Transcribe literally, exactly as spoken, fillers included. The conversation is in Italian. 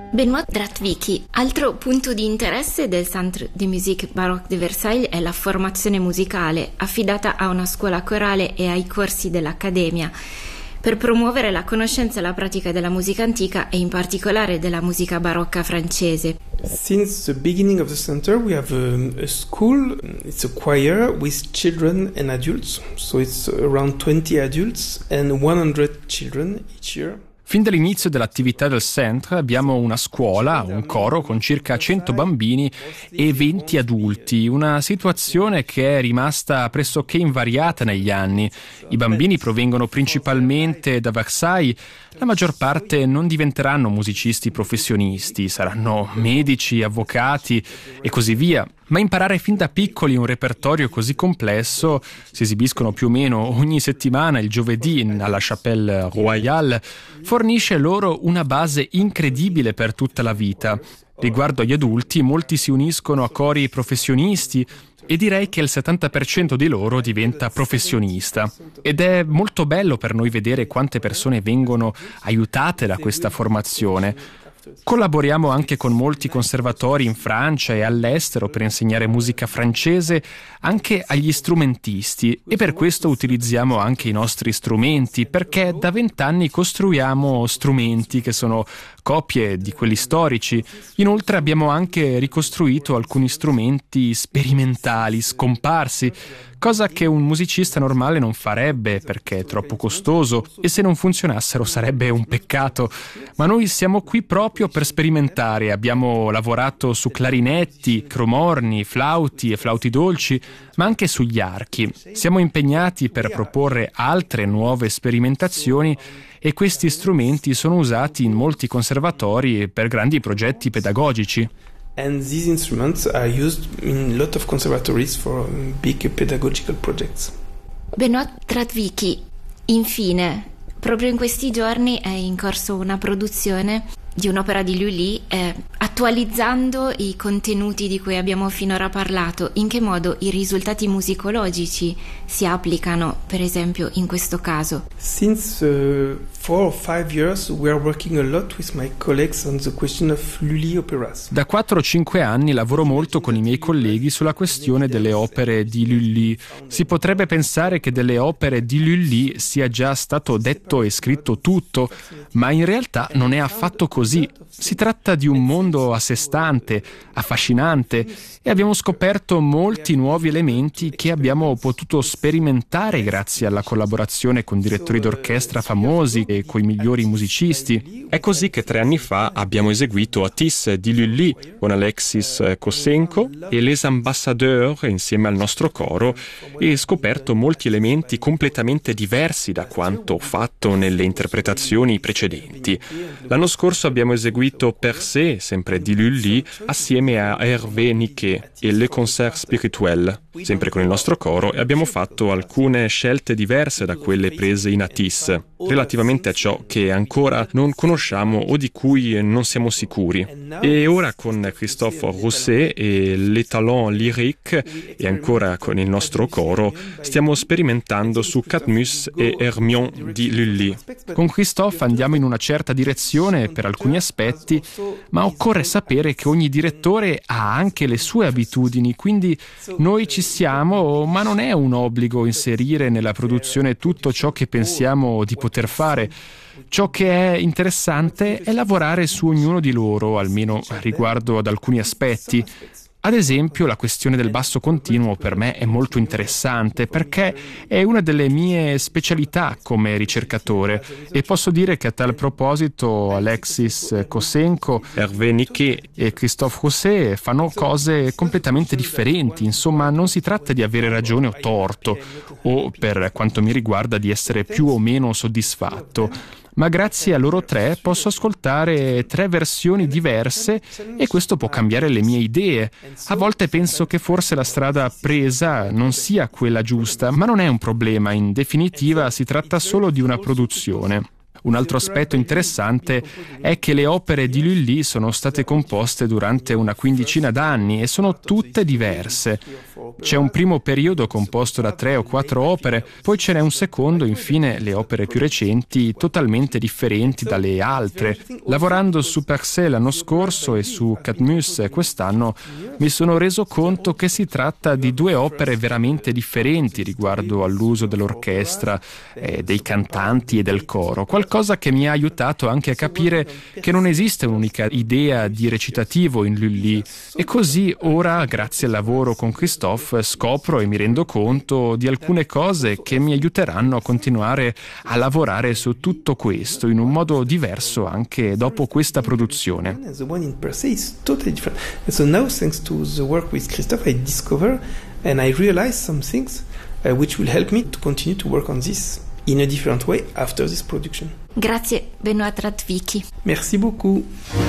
Benoît Dratvicky. Altro punto di interesse del Centre de Musique Baroque de Versailles è la formazione musicale, affidata a una scuola corale e ai corsi dell'Accademia, per promuovere la conoscenza e la pratica della musica antica e in particolare della musica barocca francese. Since the beginning of the center we have a, a school, it's a choir with children and adults, so it's around twenty adults and one hundred children each year. Fin dall'inizio dell'attività del Centre abbiamo una scuola, un coro con circa cento bambini e venti adulti, una situazione che è rimasta pressoché invariata negli anni. I bambini provengono principalmente da Versailles, la maggior parte non diventeranno musicisti professionisti, saranno medici, avvocati e così via. Ma imparare fin da piccoli un repertorio così complesso, si esibiscono più o meno ogni settimana il giovedì alla Chapelle Royale, fornisce loro una base incredibile per tutta la vita. Riguardo agli adulti, molti si uniscono a cori professionisti e direi che il settanta per cento di loro diventa professionista. Ed è molto bello per noi vedere quante persone vengono aiutate da questa formazione. Collaboriamo anche con molti conservatori in Francia e all'estero per insegnare musica francese anche agli strumentisti e per questo utilizziamo anche i nostri strumenti, perché da vent'anni costruiamo strumenti che sono copie di quelli storici. Inoltre abbiamo anche ricostruito alcuni strumenti sperimentali scomparsi, cosa che un musicista normale non farebbe perché è troppo costoso e se non funzionassero sarebbe un peccato. Ma noi siamo qui proprio per sperimentare. Abbiamo lavorato su clarinetti, cromorni, flauti e flauti dolci, ma anche sugli archi. Siamo impegnati per proporre altre nuove sperimentazioni e questi strumenti sono usati in molti conservatori per grandi progetti pedagogici. And these instruments are used in a lot of conservatories for big pedagogical projects. Benoît Dratvicky, infine, proprio in questi giorni è in corso una produzione di un'opera di Lully, eh, attualizzando i contenuti di cui abbiamo finora parlato. In che modo i risultati musicologici si applicano, per esempio, in questo caso? Since uh, four or five years we are working a lot with my colleagues on the question of Lully operas. Da quattro o cinque anni lavoro molto con i miei colleghi sulla questione delle opere di Lully. Si potrebbe pensare che delle opere di Lully sia già stato detto e scritto tutto, ma in realtà non è affatto così. Si tratta di un mondo a sé stante, affascinante, e abbiamo scoperto molti nuovi elementi che abbiamo potuto sperimentare grazie alla collaborazione con direttori d'orchestra famosi e coi migliori musicisti. È così che tre anni fa abbiamo eseguito Atis di Lully con Alexis Kosenko e Les Ambassadeurs insieme al nostro coro e scoperto molti elementi completamente diversi da quanto fatto nelle interpretazioni precedenti. L'anno scorso abbiamo eseguito Persée, sempre di Lully, assieme a Hervé Niquet e Le Concert Spirituel, sempre con il nostro coro, e abbiamo fatto alcune scelte diverse da quelle prese in Atis, relativamente a ciò che ancora non conosciamo o di cui non siamo sicuri. E ora con Christophe Rousset e Les Talents Lyriques e ancora con il nostro coro stiamo sperimentando su Cadmus e Hermione di Lully. Con Christophe andiamo in una certa direzione per alcuni aspetti, ma occorre sapere che ogni direttore ha anche le sue abitudini, quindi noi ci siamo, ma non è un obbligo inserire nella produzione tutto ciò che pensiamo di poter fare. Ciò che è interessante è lavorare su ognuno di loro, almeno riguardo ad alcuni aspetti. Ad esempio, la questione del basso continuo per me è molto interessante perché è una delle mie specialità come ricercatore e posso dire che a tal proposito Alexis Kosenko, Hervé Niquet e Christophe Rousset fanno cose completamente differenti. Insomma, non si tratta di avere ragione o torto o, per quanto mi riguarda, di essere più o meno soddisfatto. Ma grazie a loro tre posso ascoltare tre versioni diverse e questo può cambiare le mie idee. A volte penso che forse la strada presa non sia quella giusta, ma non è un problema, in definitiva si tratta solo di una produzione. Un altro aspetto interessante è che le opere di Lully sono state composte durante una quindicina d'anni e sono tutte diverse. C'è un primo periodo composto da tre o quattro opere, poi ce n'è un secondo, infine le opere più recenti, totalmente differenti dalle altre. Lavorando su Per sé l'anno scorso e su Cadmus quest'anno, mi sono reso conto che si tratta di due opere veramente differenti riguardo all'uso dell'orchestra, eh, dei cantanti e del coro, qualcosa che mi ha aiutato anche a capire che non esiste un'unica idea di recitativo in Lully, e così ora, grazie al lavoro con Christophe, scopro e mi rendo conto di alcune cose che mi aiuteranno a continuare a lavorare su tutto questo in un modo diverso anche dopo questa produzione. The one in Per sé is totally different. And so now, thanks to the work with Christophe, I discover and I realize some things uh, which will help me to continue to work on this in a different way after this production. Grazie, Benoît Radvicki. Merci beaucoup.